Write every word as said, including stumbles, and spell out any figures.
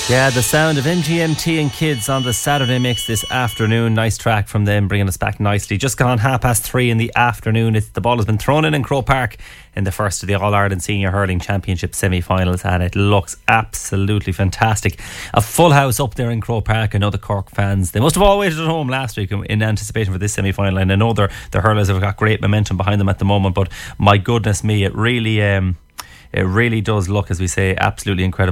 Yeah, the sound of M G M T and Kids on the Saturday Mix this afternoon. Nice track from them, bringing us back nicely. Just gone half past three in the afternoon. It's, the ball has been thrown in in Croke Park in the first of the All-Ireland Senior Hurling Championship semi-finals, and it looks absolutely fantastic. A full house up there in Croke Park. I know the Cork fans, they must have all waited at home last week in anticipation for this semi-final, and I know their, their hurlers have got great momentum behind them at the moment, but my goodness me, it really... Um, It really does look, as we say, absolutely incredible.